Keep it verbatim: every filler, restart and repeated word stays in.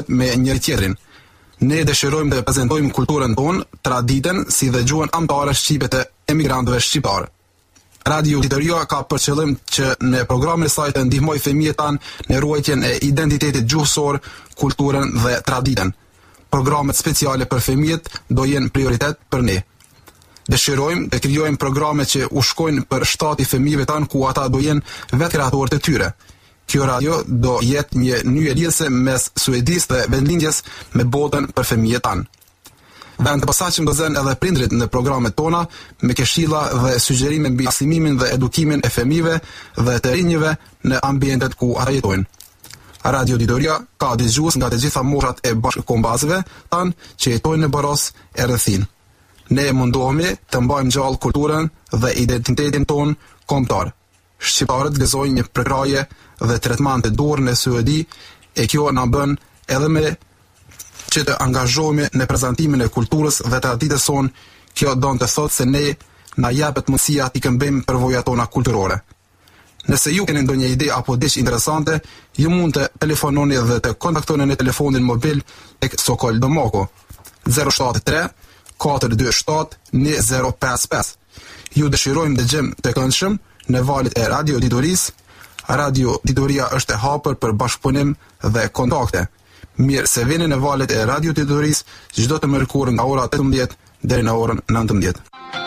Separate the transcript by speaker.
Speaker 1: me njëri tjetrin. Ne dëshirojmë të prezantojmë kulturën tonë, traditën, si dhe gjuhën amtare shqipe të emigrantëve shqiptarë. Radio Auditoria ka për qëllim që në programin e saj të ndihmojë fëmijët tanë në ruajtjen e identitetit gjuhësor, kulturën dhe traditën. Programet speciale për fëmijët do jenë prioritet për ne. Dëshirojmë të krijojmë programe që u shkojnë për shtati fëmijëve tanë ku ata do jenë vetë kreatorët e tyre. Kjo radio do jetë një nyje lidhëse mes Suedisë dhe vendlindjes me botën për fëmijët tanë. Vend të posaçëm do zënë edhe prindrit në programet tona me këshilla dhe sugjerime mbi arsimimin dhe edukimin e fëmijëve dhe të rinjve në ambientet ku ata jetojnë. Radio Auditoria ka dëgjues nga të gjitha moshat e bashkëkombëtarëve tanë që jetojnë në Boros e rrethin. Ne mundohemi të mbajmë gjallë kulturën dhe identitetin ton kombëtar. Shqiptarët gëzojnë një përkraje dhe tretman të dorë në Suedi e kjo na bën edhe me që të angazhohemi në prezantimin e kulturës dhe traditës sonë. Kjo don të thotë se ne na japet mundësia t'i këmbejmë përvojat tona kulturore. Nëse ju keni ndonjë ide apo diçka interesante, ju mund të telefononi dhe të kontaktoni në telefonin mobil tek Sokol Domoko zero shtat tre katër dy shtat një zero pesë pesë. Ju dëshirojmë dëgjem të këndshëm në valët e Radio Auditorisë. Radio Auditoria është e hapur për bashkëpunim dhe kontakte. Mirë se vini në valët e Radio Auditorisë çdo të mërkurë nga ora tetëmbëdhjetë deri në orën nëntëmbëdhjetë.